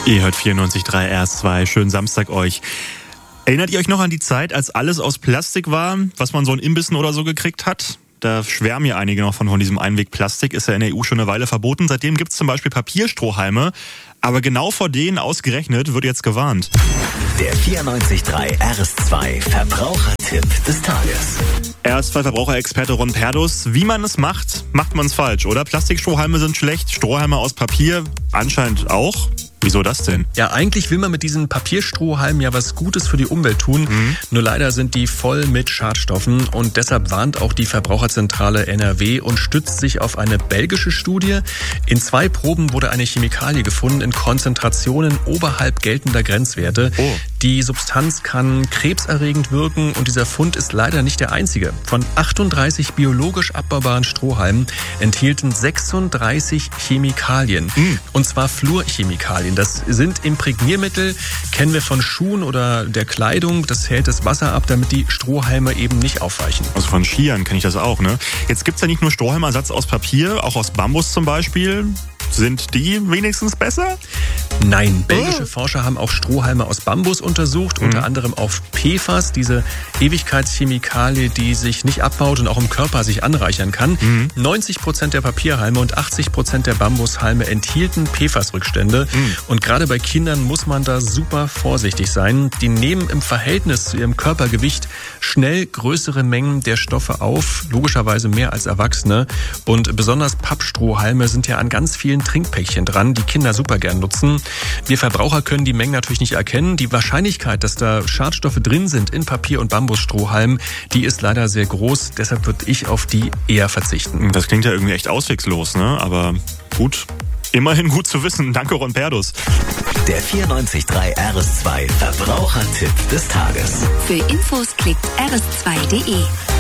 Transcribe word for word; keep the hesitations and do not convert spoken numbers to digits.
Ihr hört vierundneunzig Komma drei R S zwei. Schönen Samstag euch. Erinnert ihr euch noch an die Zeit, als alles aus Plastik war, was man so in Imbissen oder so gekriegt hat? Da schwärmen ja einige noch von, von diesem Einwegplastik. Ist ja in der E U schon eine Weile verboten. Seitdem gibt es zum Beispiel Papierstrohhalme. Aber genau vor denen ausgerechnet wird jetzt gewarnt. Der vierundneunzig Komma drei R S zwei Verbrauchertipp des Tages. R S zwei Verbraucherexperte Ron Perdus. Wie man es macht, macht man es falsch, oder? Plastikstrohhalme sind schlecht, Strohhalme aus Papier anscheinend auch. Wieso das denn? Ja, eigentlich will man mit diesen Papierstrohhalmen ja was Gutes für die Umwelt tun. Mhm. Nur leider sind die voll mit Schadstoffen und deshalb warnt auch die Verbraucherzentrale N R W und stützt sich auf eine belgische Studie. In zwei Proben wurde eine Chemikalie gefunden in Konzentrationen oberhalb geltender Grenzwerte. Oh. Die Substanz kann krebserregend wirken und dieser Fund ist leider nicht der einzige. Von achtunddreißig biologisch abbaubaren Strohhalmen enthielten sechsunddreißig Chemikalien. Mhm. Und zwar Fluorchemikalien. Das sind Imprägniermittel, kennen wir von Schuhen oder der Kleidung. Das hält das Wasser ab, damit die Strohhalme eben nicht aufweichen. Also von Skiern kenne ich das auch, ne? Jetzt gibt's ja nicht nur Strohhalmersatz aus Papier, auch aus Bambus zum Beispiel. Sind die wenigstens besser? Nein, belgische oh. Forscher haben auch Strohhalme aus Bambus untersucht, mhm. unter anderem auf P F A S, diese Ewigkeitschemikalie, die sich nicht abbaut und auch im Körper sich anreichern kann. Mhm. neunzig Prozent der Papierhalme und achtzig Prozent der Bambushalme enthielten P F A S-Rückstände. Mhm. Und gerade bei Kindern muss man da super vorsichtig sein. Die nehmen im Verhältnis zu ihrem Körpergewicht schnell größere Mengen der Stoffe auf, logischerweise mehr als Erwachsene. Und besonders Pappstrohhalme sind ja an ganz vielen Trinkpäckchen dran, die Kinder super gern nutzen. Wir Verbraucher können die Mengen natürlich nicht erkennen. Die Wahrscheinlichkeit, dass da Schadstoffe drin sind in Papier- und Bambusstrohhalmen, die ist leider sehr groß. Deshalb würde ich auf die eher verzichten. Das klingt ja irgendwie echt auswegslos, ne? Aber gut, immerhin gut zu wissen. Danke, Ron Perdus. Der vierundneunzig Komma drei R S zwei Verbrauchertipp des Tages. Für Infos klickt r s zwei punkt d e.